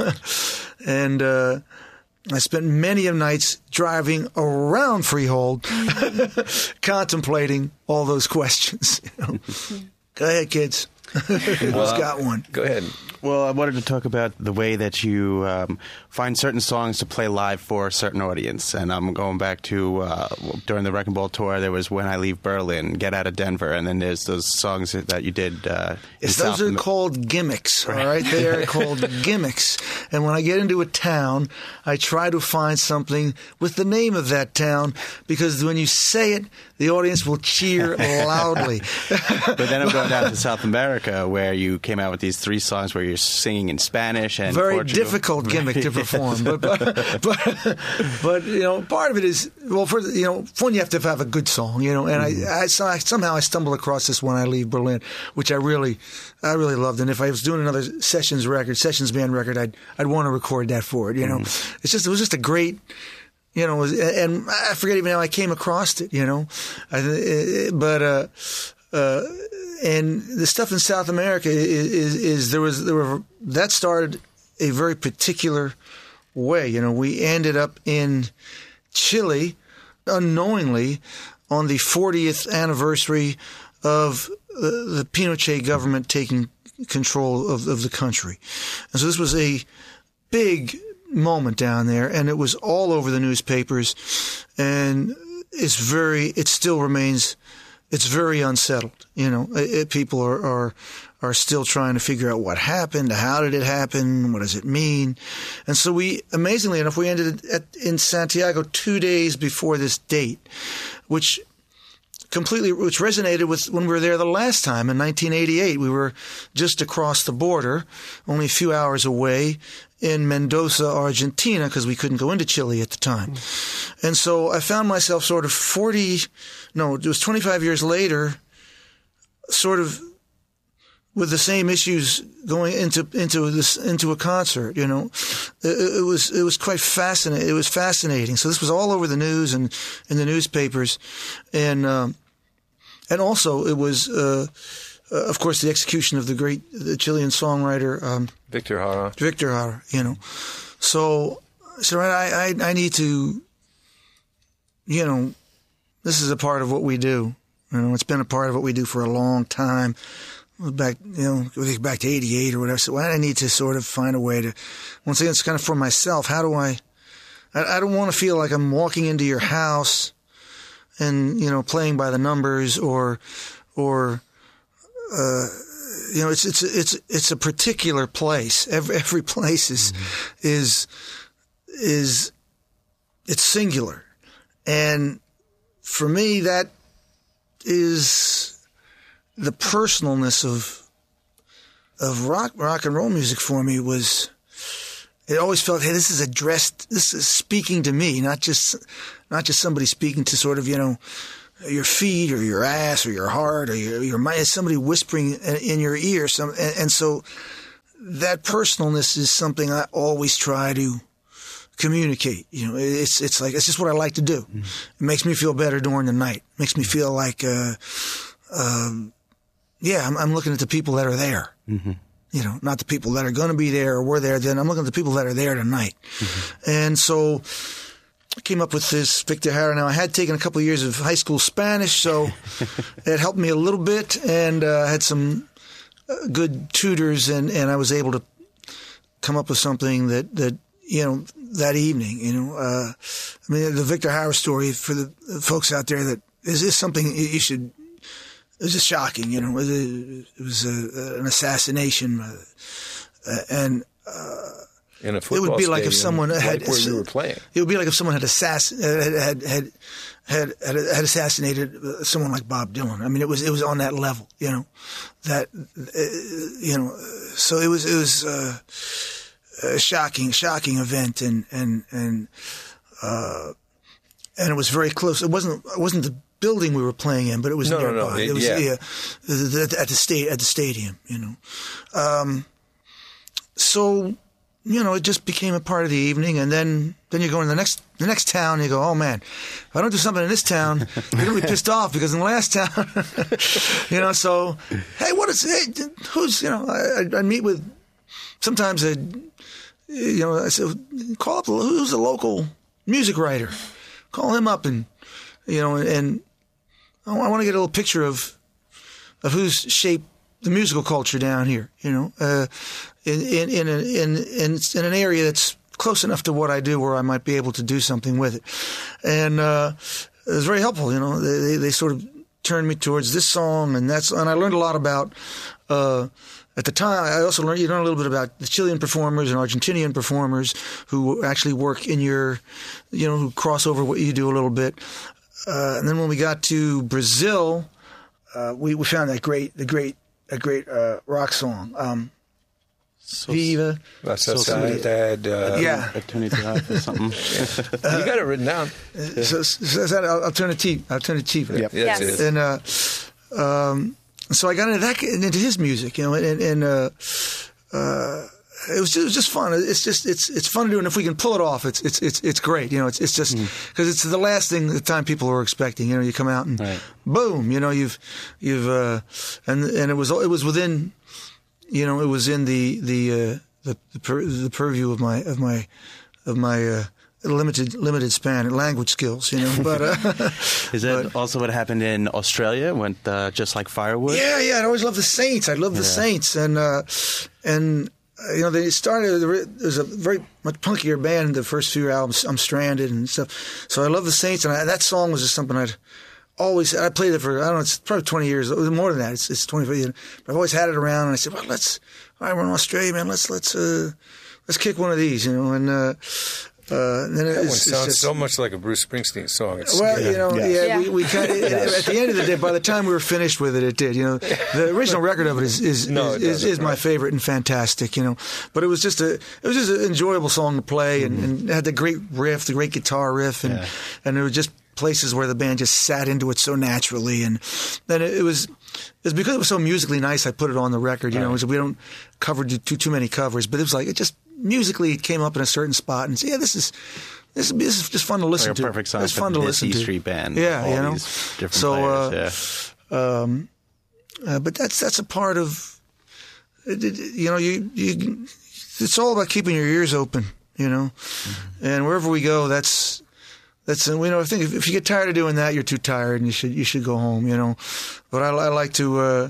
And uh, I spent many of nights driving around Freehold contemplating all those questions. You know? Go ahead, kids. Who's Well, got one? Go ahead. Well, I wanted to talk about the way that you um, find certain songs to play live for a certain audience. And I'm going back to uh, during the Wrecking Ball tour, there was When I Leave Berlin, Get Out of Denver, and then there's those songs that you did. Uh, Yes, in those South are Am- called gimmicks, all right? They are called gimmicks. And when I get into a town, I try to find something with the name of that town, because when you say it, the audience will cheer loudly. But then I'm going down to South America, where you came out with these three songs where you're singing in Spanish and Very Portugal. difficult gimmick to perform, but, but but but you know, part of it is, well, for you know, one, you have to have a good song, you know, and mm-hmm. I, I, so I somehow I stumbled across this When I Leave Berlin, which I really I really loved, and if I was doing another sessions record, sessions band record, I'd I'd want to record that for it, you know. Mm-hmm. It's just it was just a great. You know, and I forget even how I came across it, you know, but, uh, uh, and the stuff in South America is, is, is there was, there were, that started a very particular way. You know, we ended up in Chile unknowingly on the fortieth anniversary of the, the Pinochet government taking control of, of the country. And so this was a big moment down there, and it was all over the newspapers, and it's very, it still remains, it's very unsettled. You know, it, it, people are, are, are still trying to figure out what happened, how did it happen, what does it mean? And so we, amazingly enough, we ended at, in Santiago two days before this date, which completely, which resonated with when we were there the last time in nineteen eighty-eight. We were just across the border, only a few hours away, in Mendoza, Argentina, because we couldn't go into Chile at the time. Mm. And so I found myself sort of forty, no, it was twenty-five years later, sort of with the same issues going into into this into a concert. You know, it, it was it was quite fascinating. It was fascinating. So this was all over the news and in the newspapers, and um, and also it was. Uh, Uh, of course, the execution of the great the Chilean songwriter um, Victor Jara. Victor Jara, you know. So, so I, I, I need to, you know, this is a part of what we do. You know, it's been a part of what we do for a long time. Back, you know, back to eighty-eight or whatever. So I need to sort of find a way to. Once again, it's kind of for myself. How do I? I, I don't want to feel like I'm walking into your house and you know playing by the numbers or, or. Uh, you know, it's it's it's it's a particular place. Every every place is mm-hmm. is is it's singular, and for me that is the personalness of of rock rock and roll music for me was. It always felt, hey, this is addressed. This is speaking to me, not just not just somebody speaking to sort of you know your feet or your ass or your heart or your your mind. It's somebody whispering in, in your ear. Some and, and so that personalness is something I always try to communicate. You know, it's it's like it's just what I like to do. Mm-hmm. It makes me feel better during the night. It makes me feel like, uh, um, yeah, I'm, I'm looking at the people that are there. Mm-hmm. You know, not the people that are going to be there or were there then. I'm looking at the people that are there tonight. Mm-hmm. And so I came up with this Victor Jara. Now, I had taken a couple of years of high school Spanish, so it helped me a little bit. And uh, I had some uh, good tutors, and, and I was able to come up with something that, that you know, that evening. You know, uh, I mean, the Victor Jara story, for the folks out there, that is, is something you should – it was just shocking, you know. It was, a, it was a, an assassination, uh, and uh, in a football it would be like if stadium, someone had like where you were playing. It would be like if someone had assass had had had had, had, had assassinated someone like Bob Dylan. I mean, it was it was on that level, you know. That uh, you know, so it was it was uh, a shocking, shocking event, and and and uh, and it was very close. It wasn't it wasn't the building we were playing in, but it was no, nearby. No, no, it, it was yeah. yeah, the, at the state at the stadium, you know. Um, so, you know, it just became a part of the evening, and then then you go in the next the next town, and you go, oh man, if I don't do something in this town, they're gonna be pissed off because in the last town, you know. So, hey, what is hey, who's you know? I I meet with sometimes I, you know, I said call up who's a local music writer, call him up and you know and. I want to get a little picture of of who's shaped the musical culture down here, you know, uh, in in in, a, in in in an area that's close enough to what I do where I might be able to do something with it, and uh, it was very helpful. You know, they, they they sort of turned me towards this song, and that's and I learned a lot about. Uh, At the time, I also learned you learn a little bit about the Chilean performers and Argentinian performers who actually work in your, you know, who cross over what you do a little bit. Uh, and then when we got to Brazil, uh, we, we found that great, the great, a great uh, rock song, um, so, Viva. La so Sociedad. Uh, yeah. Eternidad or something. uh, you got it written down. So, so that Alternative. Alternative. Yep. Yes. Yes. And uh, um, so I got into that, into his music, you know, and, and uh, uh, it was just, it was just fun. It's just it's it's fun to do, and if we can pull it off, it's it's it's it's great. You know, it's it's just because mm. it's the last thing the time people are expecting. You know, you come out and right. boom, you know, you've you've uh, and and it was it was within, you know, it was in the the uh, the the, pur- the purview of my of my of my. Uh, limited limited span and language skills, you know. But uh, is that but, also what happened in Australia? Went uh, just like Firewood? Yeah, yeah. I always loved the Saints. I love the yeah. Saints, and uh, and uh, you know they started. There was a very much punkier band in the first few albums. I'm Stranded and stuff. So I love the Saints, and I, that song was just something I'd always. I played it for I don't know. It's probably twenty years. More than that. It's it's twenty-five years. But I've always had it around, and I said, well, let's. All right, we're in Australia, man. Let's let's uh, let's kick one of these, you know, and. Uh, Uh, and then that it's, one sounds just, so much like a Bruce Springsteen song. It's, well, yeah. you know, yeah, Yeah. we, we kind of, Yes. at the end of the day, by the time we were finished with it, it did. You know, the original record of it is is No, is, it is, is my right. favorite and fantastic. You know, but it was just a it was just an enjoyable song to play, and, and it had the great riff, the great guitar riff, and Yeah. and there were just places where the band just sat into it so naturally, and then it, it was. It's because it was so musically nice. I put it on the record. You know, so we don't cover too too many covers, but it was like it just musically it came up in a certain spot, and so, yeah, this is. This is, this is just fun to listen Like a to. perfect song it's for fun to this listen E to. Street band. Yeah, all you know. these different So, players, uh, yeah. um, uh, but that's that's a part of. It, it, you know, you you. It's all about keeping your ears open. You know, mm-hmm. and wherever we go, that's that's. You know, I think if, if you get tired of doing that, you're too tired, and you should you should go home. You know, but I, I like to uh,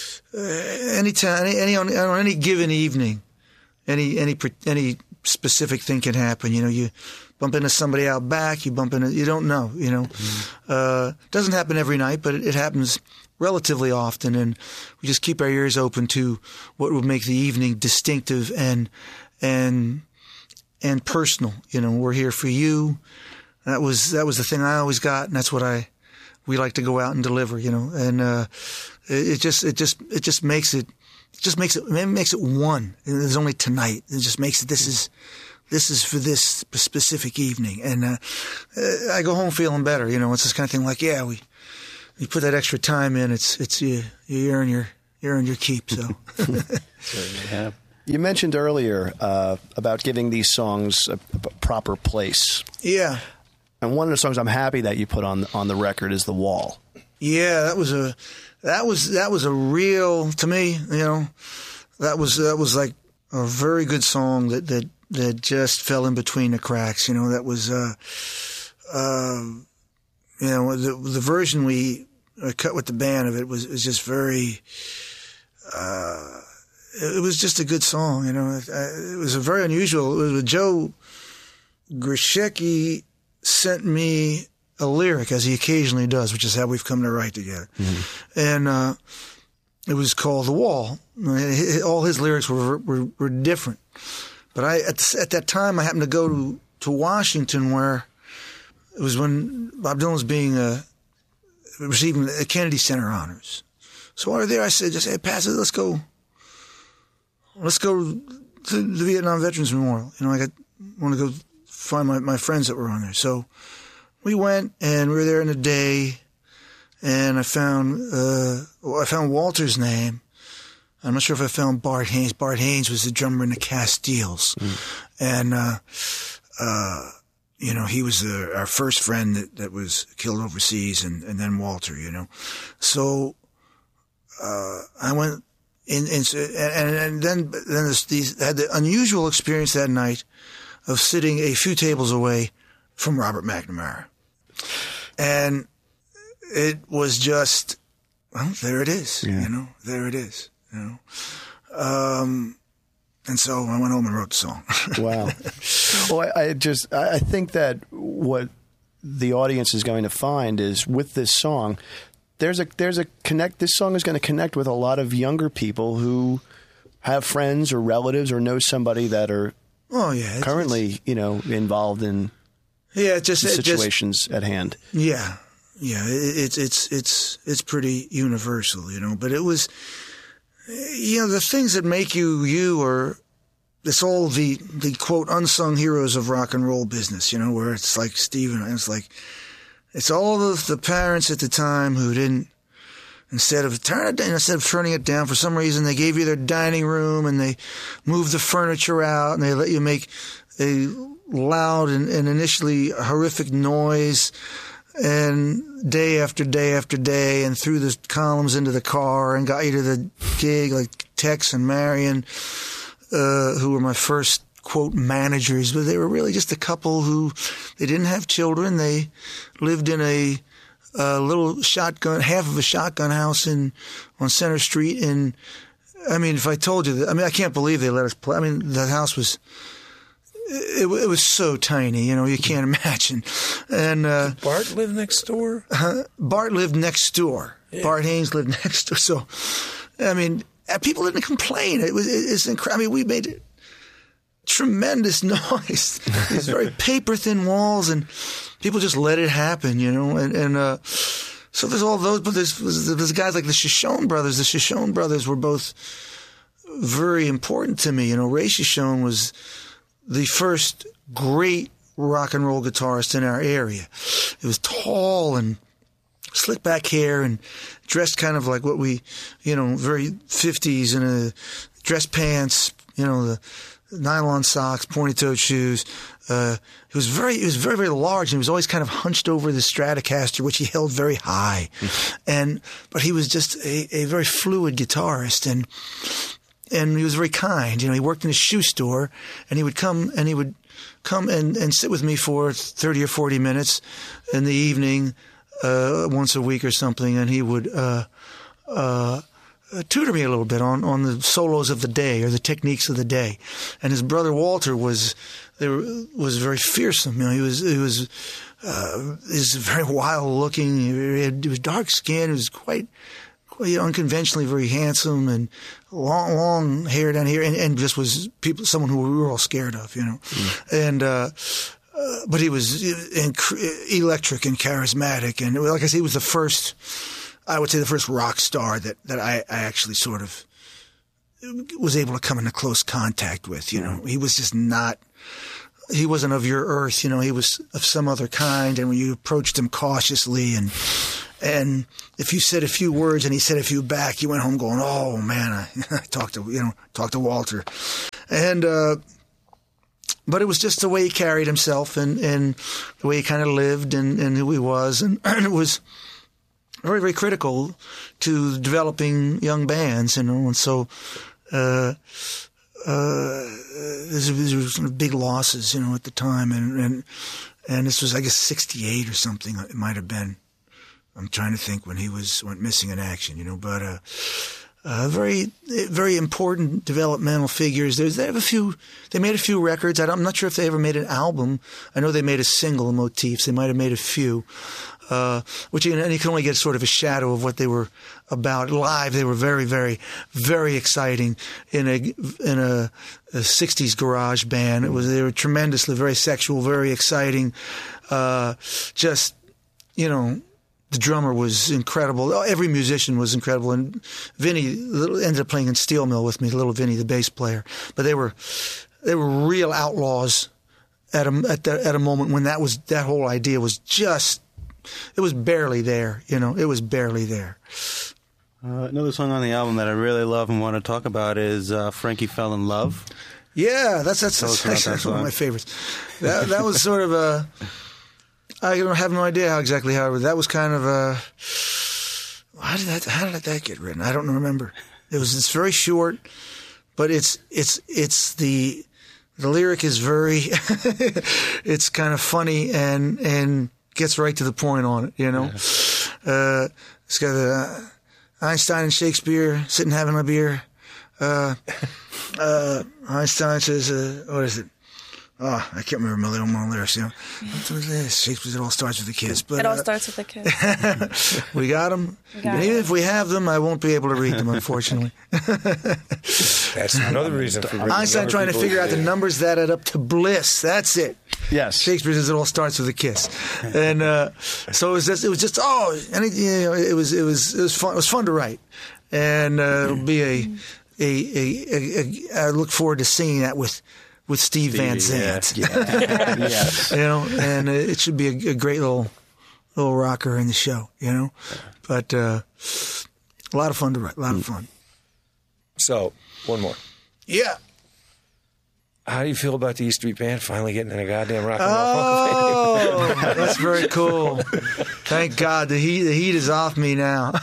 any time any, any on, on any given evening, any any any specific thing can happen. You know, you. Bump into somebody out back, you bump into, you don't know, you know. Mm-hmm. Uh, doesn't happen every night, but it, it happens relatively often, and we just keep our ears open to what would make the evening distinctive and and and personal. You know, we're here for you. That was that was the thing I always got, and that's what I we like to go out and deliver. You know, and uh, it, it just it just it just makes it, it just makes it it makes it one. There's only tonight. It just makes it this is this is for this specific evening, and uh, I go home feeling better. You know, it's this kind of thing like, yeah, we you put that extra time in, it's it's you you earn your you earn your keep. So. Yeah. You mentioned earlier uh, about giving these songs a, a proper place. Yeah. And one of the songs I'm happy that you put on on the record is "The Wall." Yeah, that was a that was that was a real to me. You know, that was that was like a very good song that that that just fell in between the cracks. You know, that was uh, uh, you know the the version we cut with the band of it was was just very. Uh, It was just a good song, you know. It was a very unusual. It was Joe Grishecki sent me a lyric, as he occasionally does, which is how we've come to write together. Mm-hmm. And uh, it was called "The Wall." All his lyrics were were, were different. But I at, at that time I happened to go to, to Washington, where it was when Bob Dylan was being uh, receiving the Kennedy Center honors. So while we were there, I said, "Just hey, pass it. Let's go." Let's go to the Vietnam Veterans Memorial. You know, I got, want to go find my, my friends that were on there. So we went, and we were there in a day, and I found uh, I found Walter's name. I'm not sure if I found Bart Haynes. Bart Haynes was the drummer in the Castiles. Mm. And, uh, uh, you know, he was the, our first friend that, that was killed overseas, and, and then Walter, you know. So uh, I went... In, in, and, and then then this, these had the unusual experience that night of sitting a few tables away from Robert McNamara, and it was just, well, there it is, yeah. you know, there it is, you know, um, and so I went home and wrote the song. Wow. Well, I, I just I think that what the audience is going to find is with this song. There's a there's a connect. This song is going to connect with a lot of younger people who have friends or relatives or know somebody that are oh yeah it's, currently it's, you know involved in yeah just situations it just, at hand. Yeah, yeah. It, it's it's it's it's pretty universal, you know. But it was, you know, the things that make you you are. It's all the the quote unsung heroes of rock and roll business, you know, where it's like Steven. It's like. It's all of the parents at the time who didn't, instead of turn it down, instead of turning it down for some reason, they gave you their dining room and they moved the furniture out and they let you make a loud and, and initially horrific noise, and day after day after day, and threw the columns into the car and got you to the gig, like Tex and Marion, uh, who were my first quote managers, but they were really just a couple who they didn't have children. They lived in a, a little shotgun, half of a shotgun house in on Center Street. And I mean, if I told you that, I mean, I can't believe they let us play. I mean, the house was it, it was so tiny, you know, you can't imagine. And uh, did Bart lived next door? Uh, Bart lived next door. Yeah. Bart Haynes lived next door. So, I mean, people didn't complain. It was it, it's incredible. I mean, we made it. Tremendous noise. These very paper thin walls, and people just let it happen, you know. And, and uh, so there's all those, but there's, there's guys like the Shoshone brothers. The Shoshone brothers were both very important to me. You know, Ray Shoshone was the first great rock and roll guitarist in our area. It was tall and slick back hair and dressed kind of like what we, you know, very fifties in a dress pants, you know, the nylon socks, pointy-toed shoes. Uh, he was very, he was very, very large, and he was always kind of hunched over the Stratocaster, which he held very high. Mm-hmm. And but he was just a, a very fluid guitarist, and and he was very kind. You know, he worked in a shoe store, and he would come and he would come and, and sit with me for thirty or forty minutes in the evening, uh, once a week or something, and he would. Uh, uh, Uh, tutor me a little bit on, on the solos of the day or the techniques of the day. And his brother Walter was they were, was very fearsome. You know, he was he was uh, he was very wild looking. He, had, he was dark skinned. He was quite quite unconventionally very handsome and long long hair down here, and, and just was people someone who we were all scared of. You know, mm. and. Uh, uh, but he was inc- electric and charismatic, and like I said, he was the first. I would say the first rock star that, that I, I actually sort of was able to come into close contact with, you know. He was just not, he wasn't of your earth, you know, he was of some other kind, and when you approached him cautiously and and if you said a few words and he said a few back, you went home going, oh man, I, I talked to, you know, talked to Walter. And, uh, but it was just the way he carried himself and, and the way he kind of lived and, and who he was. And, and it was very, very critical to developing young bands, you know. And so, uh, uh, there was big losses, you know, at the time. And, and, and this was, I guess, sixty-eight or something. It might have been. I'm trying to think when he was went missing in action, you know, but, uh, uh, very, very important developmental figures. There's, they have a few, they made a few records. I don't, I'm not sure if they ever made an album. I know they made a single, Motifs. They might have made a few, uh, which you, and you can only get sort of a shadow of what they were about. Live, they were very, very, very exciting in a, in a, a sixties garage band. It was, they were tremendously, very sexual, very exciting, uh, just, you know, the drummer was incredible. Every musician was incredible. And Vinny ended up playing in Steel Mill with me, little Vinny, the bass player. But they were they were real outlaws at a at, the, at a moment when that was that whole idea was just it was barely there. You know, it was barely there. Uh, another song on the album that I really love and want to talk about is uh, "Frankie Fell in Love." Yeah, that's that's, that's actually that one of my favorites. That that was sort of a. I don't have no idea how exactly how that was kind of a. How did that? How did that get written? I don't remember. It was. It's very short, but it's it's it's the the lyric is very. It's kind of funny and and gets right to the point on it. You know, yeah. uh, it's got uh, Einstein and Shakespeare sitting having a beer. Uh, uh, Einstein says, uh, "What is it?" Oh, I can't remember my little more lyrics, you know. Shakespeare, it all starts with a kiss. But, it all uh, starts with a kiss. We got them. We got and even if we have them, I won't be able to read them, unfortunately. That's another reason for Einstein trying to figure out the numbers that add up to bliss. That's it. Yes. Shakespeare says it all starts with a kiss. And uh, so it was just, it was just, oh, and it, you know, it was, it was, it was fun. It was fun to write. And uh, it'll be a, a, a, a, a, I look forward to singing that with, with Steve Stevie, Van Zandt. Yeah. Yeah. Yes. You know, and it should be a, a great little little rocker in the show, you know. But uh, a lot of fun to write, a lot of fun. So, one more. Yeah. How do you feel about the E Street Band finally getting in a goddamn rock and roll? Oh, that's very cool. Thank God the heat the heat is off me now.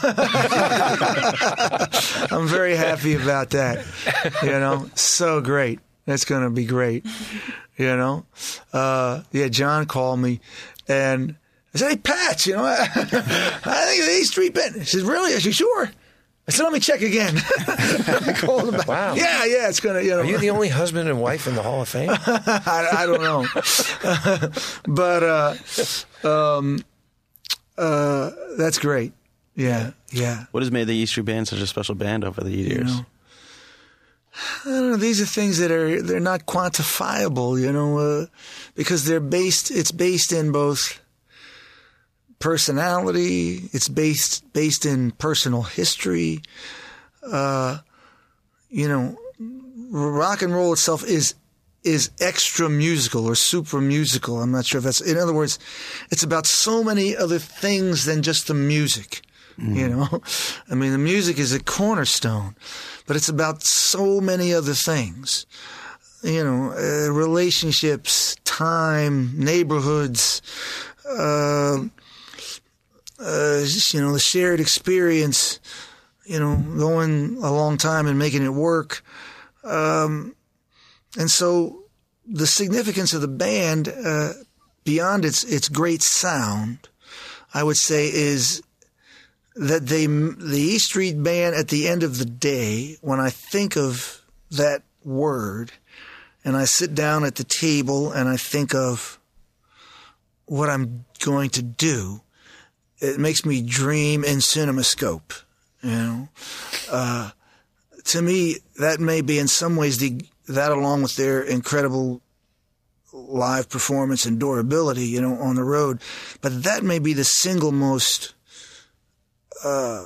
I'm very happy about that. You know, so great. That's going to be great, you know. Uh, yeah, John called me, and I said, "Hey, Pat, you know, I, I think the E Street Band." He said, "Really?" I said, "Sure." I said, "Let me check again." I called him back. Wow. Yeah, yeah, it's going to, you know. Are you the only husband and wife in the Hall of Fame? I, I don't know. But uh, um, uh, that's great. Yeah, yeah. What has made the E Street Band such a special band over the years? You know, I don't know. These are things that are they're not quantifiable, you know, uh, because they're based. It's based in both personality. It's based based in personal history. Uh, you know, rock and roll itself is is extra musical or super musical. I'm not sure if that's. In other words, it's about so many other things than just the music. Mm. You know, I mean, the music is a cornerstone, but it's about so many other things. You know, uh, relationships, time, neighborhoods, uh, uh, just, you know, the shared experience, you know, going a long time and making it work. Um, and so the significance of the band, uh, beyond its, its great sound, I would say is that they, the E Street Band at the end of the day, when I think of that word and I sit down at the table and I think of what I'm going to do, it makes me dream in CinemaScope, you know. Uh, to me, that may be in some ways the, that along with their incredible live performance and durability, you know, on the road, but that may be the single most uh,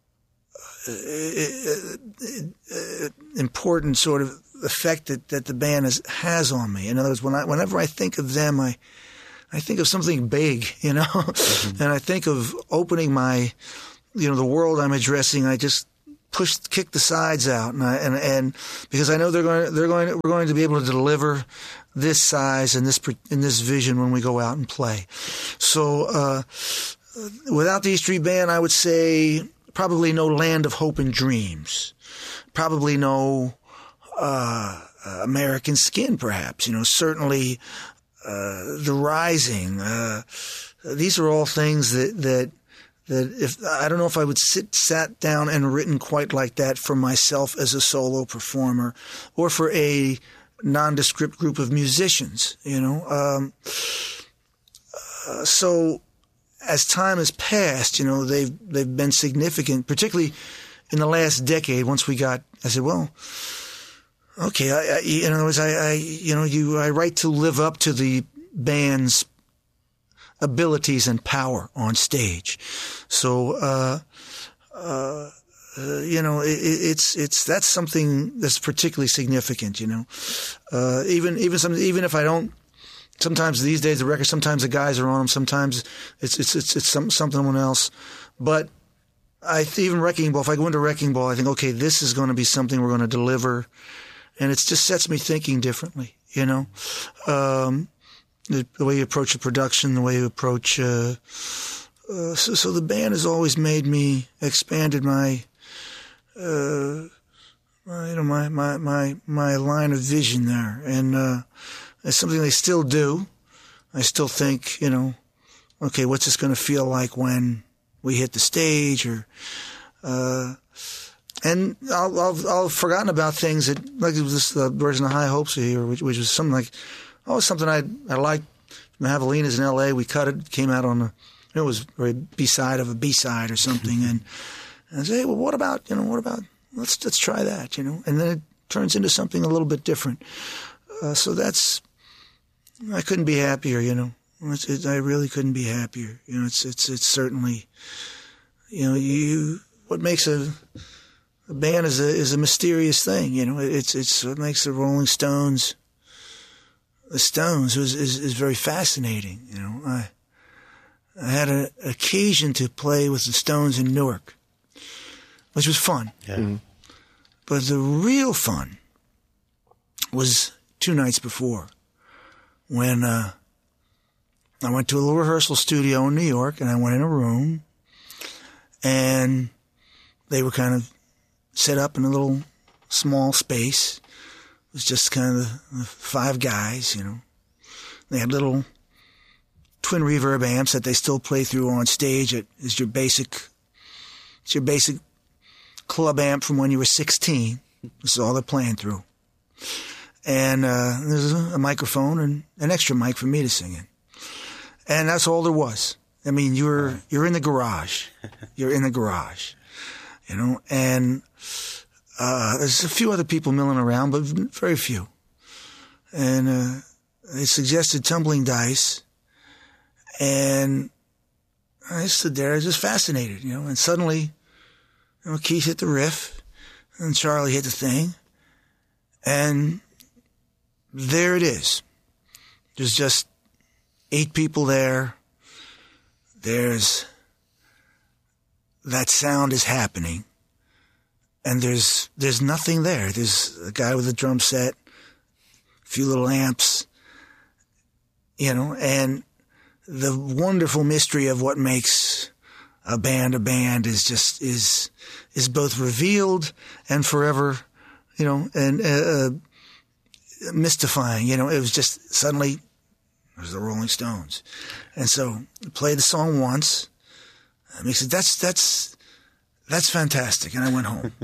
important sort of effect that, that the band has, has on me. In other words, when I, whenever I think of them, I, I think of something big, you know, mm-hmm. and I think of opening my, you know, the world I'm addressing. I just push, kick the sides out, and I, and and because I know they're going, they're going, we're going to be able to deliver this size and this in this vision when we go out and play. So, uh, without the E Street Band, I would say probably no Land of Hope and Dreams, probably no uh, American Skin, perhaps. You know, certainly uh, The Rising. Uh, these are all things that that. That if I don't know if I would sit sat down and written quite like that for myself as a solo performer, or for a nondescript group of musicians, you know. Um, uh, so as time has passed, you know, they've they've been significant, particularly in the last decade. Once we got, I said, well, okay, I, I, in other words, I, I you know, you I write to live up to the band's abilities and power on stage. So, uh, uh, uh, you know, it, it's, it's, that's something that's particularly significant, you know. Uh, even, even some, even if I don't, sometimes these days the record, sometimes the guys are on them, sometimes it's, it's, it's, it's some, someone else. But I, even Wrecking Ball, if I go into Wrecking Ball, I think, okay, this is going to be something we're going to deliver. And it just sets me thinking differently, you know. Um, The, the way you approach the production, the way you approach, uh, uh, so, so the band has always made me, expanded my, uh, my, you know, my, my, my, my line of vision there. And, uh, it's something they still do. I still think, you know, okay, what's this going to feel like when we hit the stage, or, uh, and I'll, I'll, I'll have forgotten about things that, like it was this, uh, version of High Hopes here, which, which was something like, oh, something I I liked from Javelinas in L A. We cut it, came out on a, it was a B-side of a B-side or something. And, and I say, hey, well, what about, you know, what about, let's let's try that, you know. And then it turns into something a little bit different. Uh, so that's, I couldn't be happier, you know. It's, it, I really couldn't be happier. You know, it's it's it's certainly, you know, you, what makes a, a band is a, is a mysterious thing, you know. It's, it's what makes the Rolling Stones The Stones is, is, is very fascinating. You know, I, I had an occasion to play with the Stones in Newark, which was fun. Yeah. Mm-hmm. But the real fun was two nights before, when uh, I went to a little rehearsal studio in New York, and I went in a room, and they were kind of set up in a little small space. It was just kind of the five guys, you know. They had little twin reverb amps that they still play through on stage. It is your basic, it's your basic club amp from when you were sixteen. This is all they're playing through. And uh, there's a, a microphone and an extra mic for me to sing in. And that's all there was. I mean, you're you're in the garage. You're in the garage, you know, and Uh, there's a few other people milling around, but very few. And uh, they suggested Tumbling Dice, and I stood there, I was just fascinated, you know. And suddenly, you know, Keith hit the riff, and Charlie hit the thing, and there it is. There's just eight people there. There's that sound is happening. And there's there's nothing there. There's a guy with a drum set, a few little amps, you know, and the wonderful mystery of what makes a band a band is just is is both revealed and forever, you know, and uh, mystifying. You know, it was just suddenly it was the Rolling Stones, and so I played the song once. And he said, "That's that's." That's fantastic. And I went home.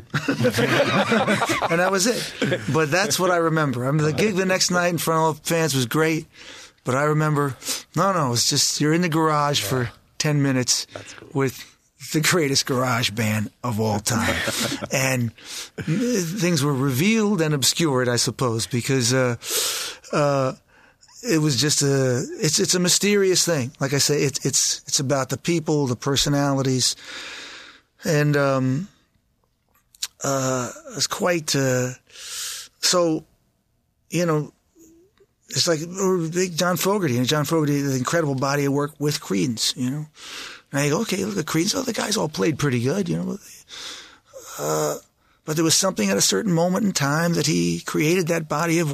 And that was it. But that's what I remember. I mean, the gig the next night in front of fans was great. But I remember, no, no, it's just you're in the garage yeah. for ten minutes cool. with the greatest garage band of all time. And things were revealed and obscured, I suppose, because uh, uh, it was just a, it's, it's a mysterious thing. Like I say, it's, it's, it's about the people, the personalities. and um, uh, it was quite uh, so. You know, it's like or big John Fogerty, and John Fogerty, the incredible body of work with Creedence. You know, and I go, okay, look at Creedence. Oh, the guys all played pretty good. You know, uh, but there was something at a certain moment in time that he created that body of